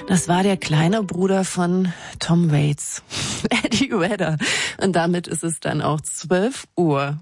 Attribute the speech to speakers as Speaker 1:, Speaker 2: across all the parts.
Speaker 1: Das war der kleine Bruder von Tom Waits, Eddie Vedder. Und damit ist es dann auch 12 Uhr.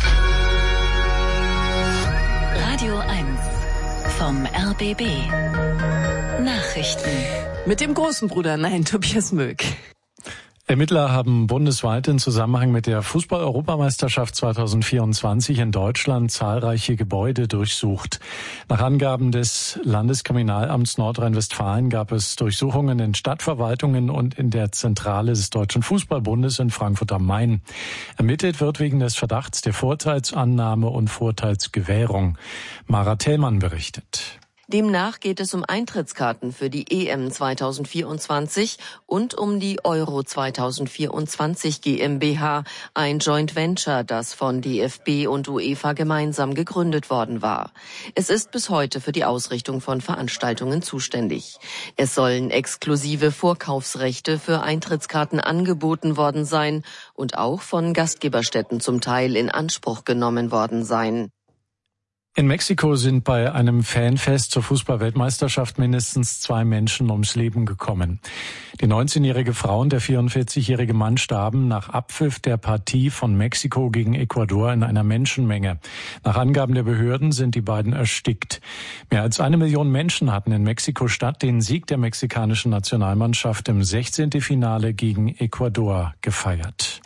Speaker 2: Radio 1 vom RBB. Nachrichten.
Speaker 1: Mit dem großen Bruder, nein, Tobias Möck.
Speaker 3: Ermittler haben bundesweit im Zusammenhang mit der Fußball-Europameisterschaft 2024 in Deutschland zahlreiche Gebäude durchsucht. Nach Angaben des Landeskriminalamts Nordrhein-Westfalen gab es Durchsuchungen in Stadtverwaltungen und in der Zentrale des Deutschen Fußballbundes in Frankfurt am Main. Ermittelt wird wegen des Verdachts der Vorteilsannahme und Vorteilsgewährung. Mara Thälmann berichtet.
Speaker 4: Demnach geht es um Eintrittskarten für die EM 2024 und um die Euro 2024 GmbH, ein Joint Venture, das von DFB und UEFA gemeinsam gegründet worden war. Es ist bis heute für die Ausrichtung von Veranstaltungen zuständig. Es sollen exklusive Vorkaufsrechte für Eintrittskarten angeboten worden sein und auch von Gastgeberstätten zum Teil in Anspruch genommen worden sein.
Speaker 3: In Mexiko sind bei einem Fanfest zur Fußball-Weltmeisterschaft mindestens 2 Menschen ums Leben gekommen. Die 19-jährige Frau und der 44-jährige Mann starben nach Abpfiff der Partie von Mexiko gegen Ecuador in einer Menschenmenge. Nach Angaben der Behörden sind die beiden erstickt. Mehr als 1 Million Menschen hatten in Mexiko-Stadt den Sieg der mexikanischen Nationalmannschaft im 16. Finale gegen Ecuador gefeiert.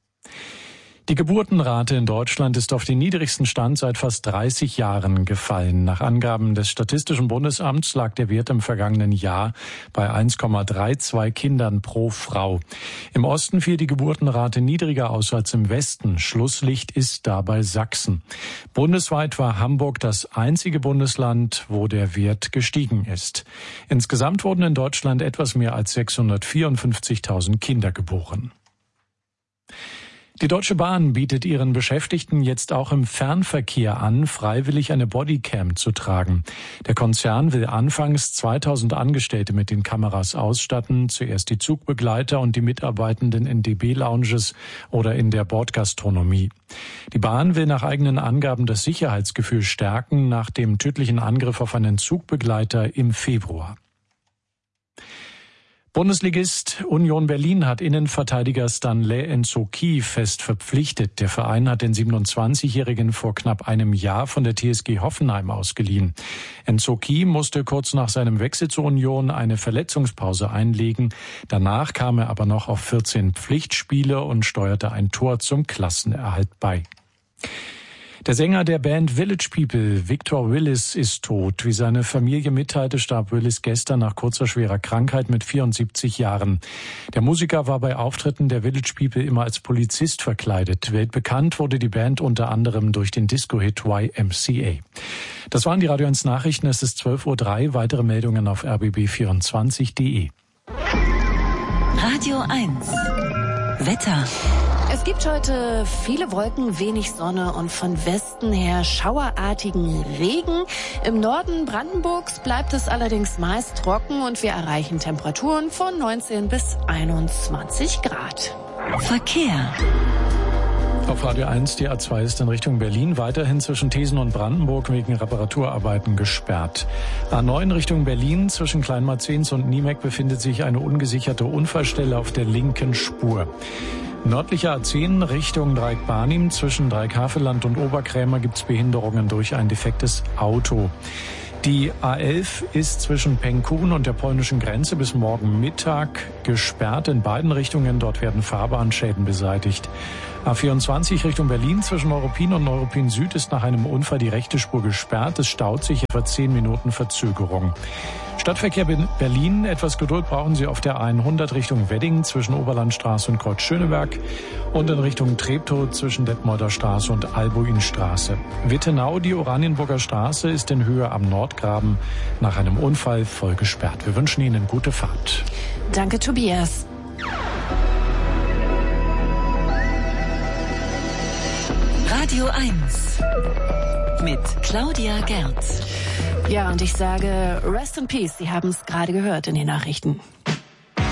Speaker 3: Die Geburtenrate in Deutschland ist auf den niedrigsten Stand seit fast 30 Jahren gefallen. Nach Angaben des Statistischen Bundesamts lag der Wert im vergangenen Jahr bei 1,32 Kindern pro Frau. Im Osten fiel die Geburtenrate niedriger aus als im Westen. Schlusslicht ist dabei Sachsen. Bundesweit war Hamburg das einzige Bundesland, wo der Wert gestiegen ist. Insgesamt wurden in Deutschland etwas mehr als 654.000 Kinder geboren. Die Deutsche Bahn bietet ihren Beschäftigten jetzt auch im Fernverkehr an, freiwillig eine Bodycam zu tragen. Der Konzern will anfangs 2000 Angestellte mit den Kameras ausstatten, zuerst die Zugbegleiter und die Mitarbeitenden in DB-Lounges oder in der Bordgastronomie. Die Bahn will nach eigenen Angaben das Sicherheitsgefühl stärken nach dem tödlichen Angriff auf einen Zugbegleiter im Februar. Bundesligist Union Berlin hat Innenverteidiger Stanley Nsoki fest verpflichtet. Der Verein hat den 27-Jährigen vor knapp einem Jahr von der TSG Hoffenheim ausgeliehen. Nsoki musste kurz nach seinem Wechsel zur Union eine Verletzungspause einlegen. Danach kam er aber noch auf 14 Pflichtspiele und steuerte ein Tor zum Klassenerhalt bei. Der Sänger der Band Village People, Victor Willis, ist tot. Wie seine Familie mitteilte, starb Willis gestern nach kurzer schwerer Krankheit mit 74 Jahren. Der Musiker war bei Auftritten der Village People immer als Polizist verkleidet. Weltbekannt wurde die Band unter anderem durch den Disco-Hit YMCA. Das waren die Radio 1 Nachrichten. Es ist 12:03 Uhr. Weitere Meldungen auf rbb24.de.
Speaker 2: Radio 1 Wetter.
Speaker 1: Es gibt heute viele Wolken, wenig Sonne und von Westen her schauerartigen Regen. Im Norden Brandenburgs bleibt es allerdings meist trocken und wir erreichen Temperaturen von 19 bis 21 Grad.
Speaker 2: Verkehr.
Speaker 3: Auf Radio 1, die A2 ist in Richtung Berlin weiterhin zwischen Thesen und Brandenburg wegen Reparaturarbeiten gesperrt. A9 Richtung Berlin zwischen Kleinmarzens und Niemek befindet sich eine ungesicherte Unfallstelle auf der linken Spur. Nördlicher A10 Richtung Dreieck-Barnim zwischen Dreieck-Havelland und Oberkrämer gibt es Behinderungen durch ein defektes Auto. Die A11 ist zwischen Pengkun und der polnischen Grenze bis morgen Mittag gesperrt in beiden Richtungen. Dort werden Fahrbahnschäden beseitigt. A24 Richtung Berlin zwischen Neuruppin und Neuruppin Süd ist nach einem Unfall die rechte Spur gesperrt. Es staut sich etwa 10 Minuten Verzögerung. Stadtverkehr Berlin. Etwas Geduld brauchen Sie auf der 100 Richtung Wedding zwischen Oberlandstraße und Kreuz Schöneberg und in Richtung Treptow zwischen Detmolder Straße und Albuinstraße. Wittenau, die Oranienburger Straße, ist in Höhe am Nordgraben nach einem Unfall voll gesperrt. Wir wünschen Ihnen gute Fahrt.
Speaker 1: Danke, Tobias.
Speaker 2: Radio 1 mit Claudia Gerz.
Speaker 1: Ja, und ich sage Rest in Peace. Sie haben es gerade gehört in den Nachrichten.